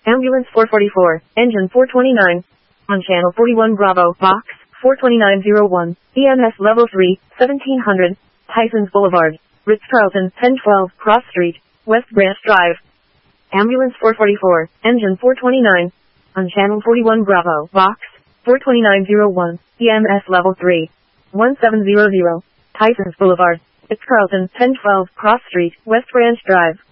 Ambulance 444, engine 429. On channel 41 Bravo, box 42901, EMS level 3, 1700, Tysons Boulevard, Ritz-Carlton, 1012 Cross Street, West Branch Drive. Ambulance 444, engine 429. On channel 41 Bravo, box 42901, EMS level 3, 1700, Tysons Boulevard, Ritz-Carlton, 1012 Cross Street, West Branch Drive.